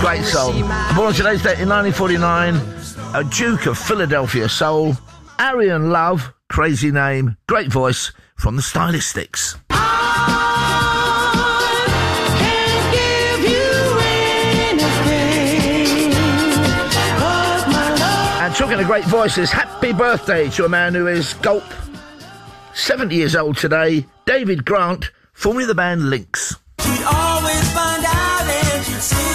Great song. Born on today's date in 1949, a Duke of Philadelphia soul, Arian Love, crazy name, great voice, from the Stylistics. And talking of great voices, happy birthday to a man who is, gulp, 70 years old today, David Grant, formerly of the band Lynx. She'd always find out and she'd see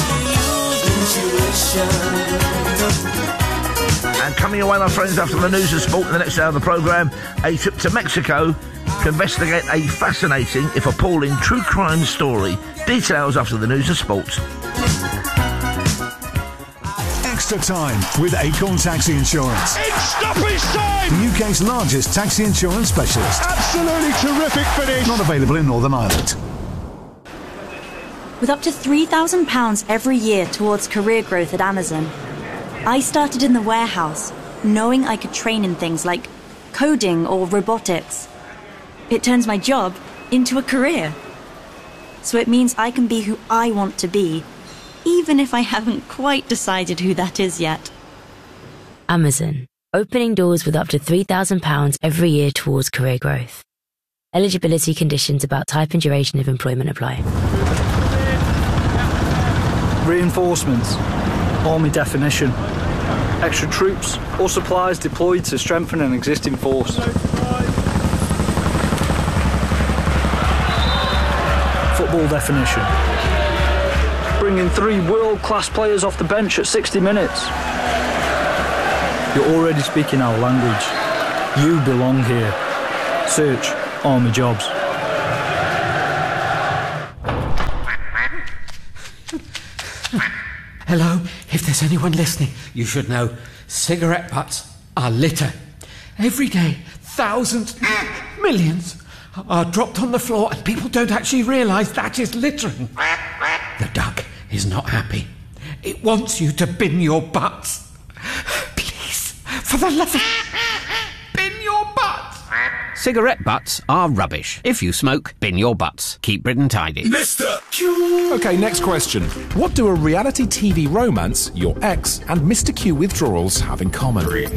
that she used intuition. And coming away, my friends, after the news and sport in the next hour of the programme, a trip to Mexico to investigate a fascinating, if appalling, true crime story. Details after the news and sport. Extra time with Acorn Taxi Insurance. It's stoppage time! The UK's largest taxi insurance specialist. Absolutely terrific finish! Not available in Northern Ireland. With up to £3,000 every year towards career growth at Amazon, I started in the warehouse, knowing I could train in things like coding or robotics. It turns my job into a career. So it means I can be who I want to be, even if I haven't quite decided who that is yet. Amazon, opening doors with up to £3,000 every year towards career growth. Eligibility conditions about type and duration of employment apply. Reinforcements. Army definition. Extra troops or supplies deployed to strengthen an existing force. Football definition. Bringing 3 world-class players off the bench at 60 minutes. You're already speaking our language. You belong here. Search Army Jobs. Hello, if there's anyone listening, you should know cigarette butts are litter. Every day, thousands, millions are dropped on the floor and people don't actually realise that is littering. The duck is not happy. It wants you to bin your butts. Please, for the love of... bin your butts. Cigarette butts are rubbish. If you smoke, bin your butts. Keep Britain tidy. Mr. Q! OK, next question. What do a reality TV romance, your ex, and Mr. Q withdrawals have in common? 3, 2,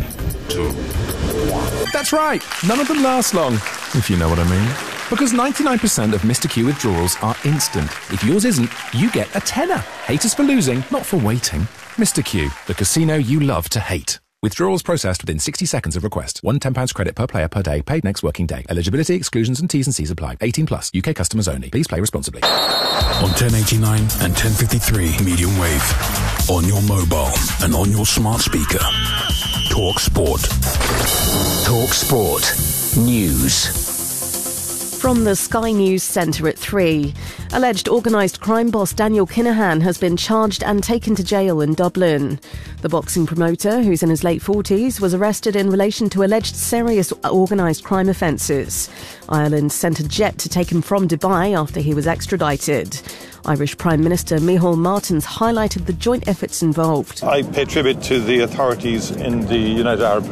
1. That's right. None of them last long, if you know what I mean. Because 99% of Mr. Q withdrawals are instant. If yours isn't, you get a tenner. Haters for losing, not for waiting. Mr. Q, the casino you love to hate. Withdrawals processed within 60 seconds of request. £1 credit per player per day, paid next working day. Eligibility, exclusions and T's and C's apply. 18 plus, UK customers only. Please play responsibly. On 1089 and 1053 medium wave. On your mobile and on your smart speaker. Talk Sport. Talk Sport. News. From the Sky News Centre at 3. Alleged organised crime boss Daniel Kinahan has been charged and taken to jail in Dublin. The boxing promoter, who's in his late 40s, was arrested in relation to alleged serious organised crime offences. Ireland sent a jet to take him from Dubai after he was extradited. Irish Prime Minister Micheál Martin's highlighted the joint efforts involved. I pay tribute to the authorities in the United Arab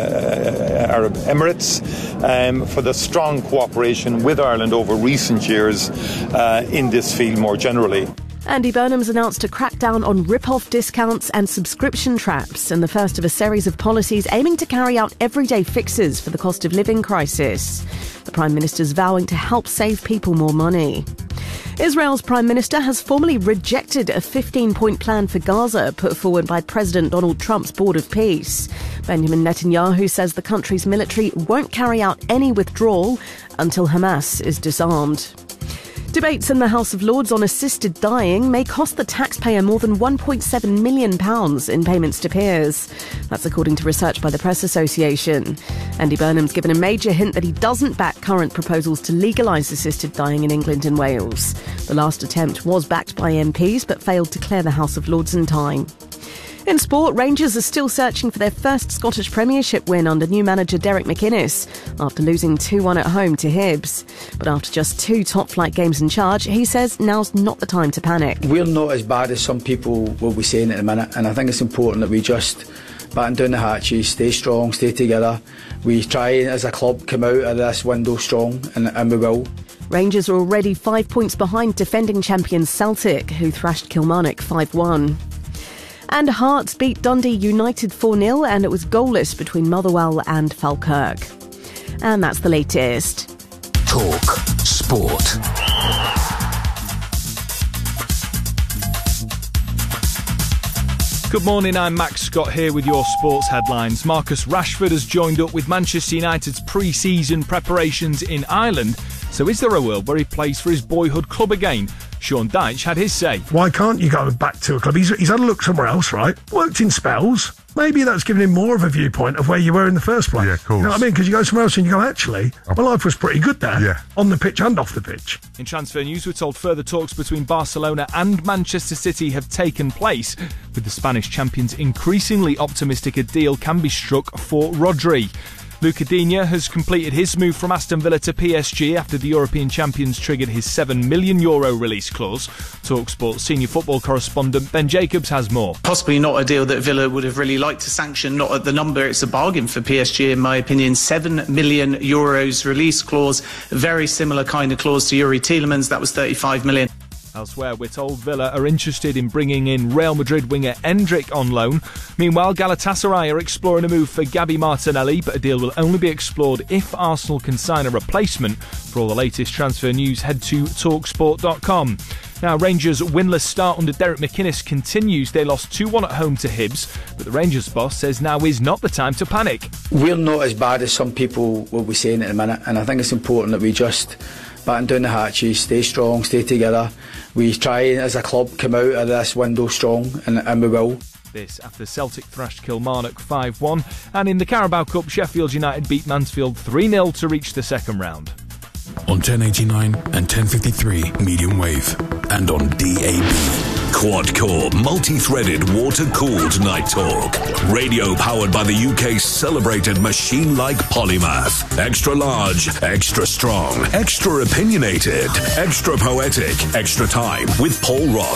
Emirates for the strong cooperation with Ireland over recent years in this field more generally. Andy Burnham's announced a crackdown on rip-off discounts and subscription traps, and the first of a series of policies aiming to carry out everyday fixes for the cost of living crisis. The Prime Minister's vowing to help save people more money. Israel's Prime Minister has formally rejected a 15-point plan for Gaza put forward by President Donald Trump's Board of Peace. Benjamin Netanyahu says the country's military won't carry out any withdrawal until Hamas is disarmed. Debates in the House of Lords on assisted dying may cost the taxpayer more than £1.7 million in payments to peers. That's according to research by the Press Association. Andy Burnham's given a major hint that he doesn't back current proposals to legalise assisted dying in England and Wales. The last attempt was backed by MPs but failed to clear the House of Lords in time. In sport, Rangers are still searching for their first Scottish Premiership win under new manager Derek McInnes after losing 2-1 at home to Hibs. But after just 2 top-flight games in charge, he says now's not the time to panic. We're not as bad as some people will be saying at the minute, and I think it's important that we just batten down the hatches, stay strong, stay together. We try as a club come out of this window strong, and we will. Rangers are already 5 points behind defending champions Celtic, who thrashed Kilmarnock 5-1. And Hearts beat Dundee United 4-0, and it was goalless between Motherwell and Falkirk. And that's the latest. Talk Sport. Good morning, I'm Max Scott here with your sports headlines. Marcus Rashford has joined up with Manchester United's pre-season preparations in Ireland. So is there a world where he plays for his boyhood club again? Sean Dyche had his say. Why can't you go back to a club? He's had a look somewhere else, right? Worked in spells. Maybe that's given him more of a viewpoint of where you were in the first place. Yeah, of course. You know what I mean? Because you go somewhere else and you go, actually, my life was pretty good there. Yeah. On the pitch and off the pitch. In transfer news, we're told further talks between Barcelona and Manchester City have taken place, with the Spanish champions increasingly optimistic a deal can be struck for Rodri. Luca Digne has completed his move from Aston Villa to PSG after the European champions triggered his €7 million release clause. TalkSport senior football correspondent Ben Jacobs has more. Possibly not a deal that Villa would have really liked to sanction, not at the number. It's a bargain for PSG, in my opinion. €7 million release clause, very similar kind of clause to Yuri Tielemans. That was €35 million. Elsewhere, we're told Villa are interested in bringing in Real Madrid winger Endrick on loan. Meanwhile, Galatasaray are exploring a move for Gabby Martinelli, but a deal will only be explored if Arsenal can sign a replacement. For all the latest transfer news, head to talksport.com. Now, Rangers' winless start under Derek McInnes continues. They lost 2-1 at home to Hibs, but the Rangers boss says now is not the time to panic. We're not as bad as some people will be saying at the minute, and I think it's important that we just batten down the hatches, stay strong, stay together. We try as a club come out of this window strong, and we will. This after Celtic thrashed Kilmarnock 5-1, and in the Carabao Cup, Sheffield United beat Mansfield 3-0 to reach the second round. On 1089 and 1053 medium wave, and on DAB. Quad-core, multi-threaded, water-cooled Night Talk. Radio powered by the UK's celebrated machine-like polymath. Extra large, extra strong, extra opinionated, extra poetic, extra time with Paul Ross.